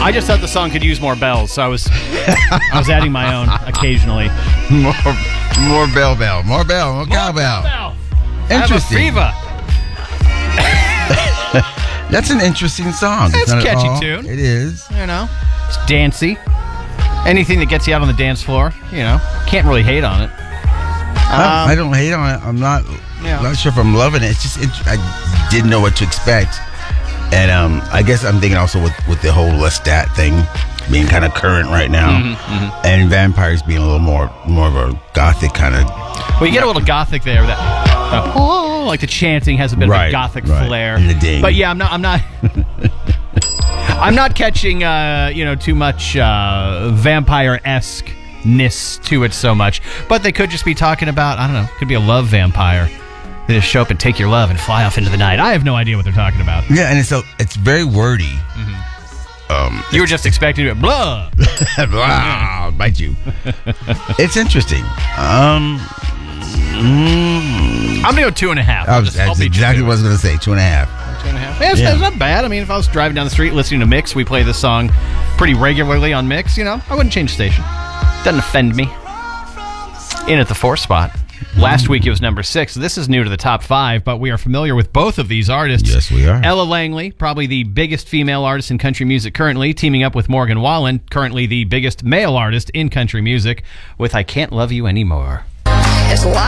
I just thought the song could use more bells, so I was adding my own occasionally. More bell, more cowbell. Bell. Interesting. I have a fever. That's an interesting song. It's a catchy all, tune. It is. You know, it's dancey. Anything that gets you out on the dance floor, you know, can't really hate on it. I don't hate on it. I'm not sure if I'm loving it. It's just I didn't know what to expect, and I guess I'm thinking also with the whole Lestat thing being kind of current right now, and vampires being a little more of a gothic kind of. Well, you get a little gothic there. That like the chanting has a bit of a gothic flair. And the ding. But yeah, I'm not. I'm not catching too much vampire-esque-ness to it so much. But they could just be talking about, I don't know, could be a love vampire. They just show up and take your love and fly off into the night. I have no idea what they're talking about. Yeah, and it's very wordy. You were just expecting to blah. Blah, bite you. It's interesting. I'm gonna go 2.5. That's exactly what I was gonna say. 2.5. 2.5. Yeah, it's not bad. I mean, if I was driving down the street listening to Mix, we play this song pretty regularly on Mix. You know, I wouldn't change the station. Doesn't offend me. In at the 4th spot. Last week it was number 6. This is new to the top 5, but we are familiar with both of these artists. Yes, we are. Ella Langley, probably the biggest female artist in country music currently, teaming up with Morgan Wallen, currently the biggest male artist in country music, with I Can't Love You Anymore. It's